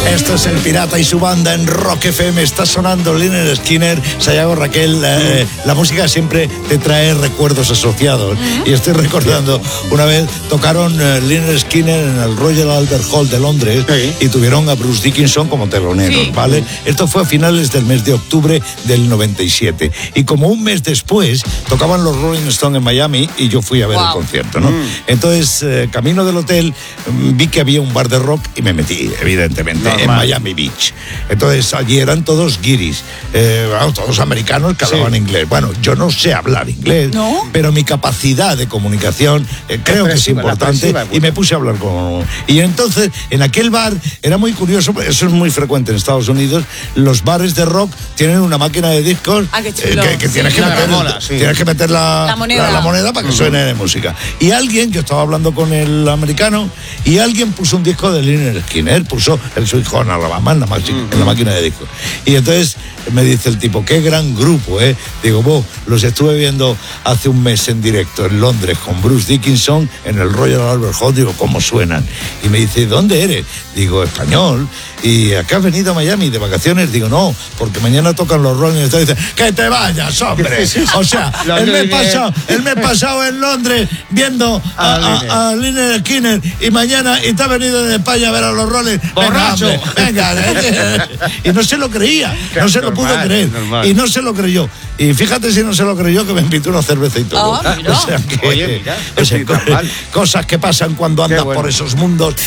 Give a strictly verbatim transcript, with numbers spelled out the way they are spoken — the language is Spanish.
Esto es El Pirata y su banda en Rock F M. Está sonando Lynyrd Skynyrd, Sayago, Raquel. Eh, la música siempre te trae recuerdos asociados. Y estoy recordando, una vez tocaron uh, Lynyrd Skynyrd en el Royal Albert Hall de Londres, sí, y tuvieron a Bruce Dickinson como telonero, sí, ¿vale? Esto fue a finales del mes de octubre del noventa y siete. Y como un mes después, tocaban los Rolling Stones en Miami y yo fui a ver wow. el concierto, ¿no? Mm. Entonces, eh, camino del hotel, vi que había un bar de rock y me metí, evidentemente, normal, en Miami Beach. Entonces, allí eran todos guiris, eh, bueno, todos americanos que hablaban sí. inglés. Bueno, yo no sé hablar inglés, ¿no? Pero mi capacidad de comunicación eh, creo que es importante y me puse a hablar con... Y entonces, en aquel bar, era muy curioso, eso es muy frecuente en Estados Unidos, los bares de rock tienen una máquina de discos ah, eh, que, que, sí, tienes, que meter, mola, sí. tienes que meter la, la, moneda. La, la moneda para que uh-huh. suene de música. Y alguien, yo estaba hablando con el americano, y alguien puso un disco de Lynyrd Skynyrd, puso el Sweet Home Alabama en la, uh-huh. en la máquina de discos. Y entonces me dice el tipo, qué gran grupo, ¿eh? Digo, vos, los estuve viendo hace un mes en directo en Londres con Bruce Dickinson en el Royal Albert Hall. Digo, ¿cómo suenan? Y me dice, ¿dónde eres? Digo, español. ¿Y acá has venido a Miami de vacaciones? Digo, no, porque mañana tocan los Rolling Stones. Dice, que te vayas, hombre. O sea, el mes pasado, el mes pasado en Londres viendo a, a, a Lynyrd Skynyrd y mañana y te has venido de España a ver a los Rolling. Venga, hombre, venga. Y no se lo creía, no se lo pudo creer. Normal. Y no se lo creyó. Y fíjate si no se lo creyó que me invitó una cerveza y todo. Oh, o sea que, Oye, mira, o sea, co- cosas que pasan cuando andas bueno. por esos mundos.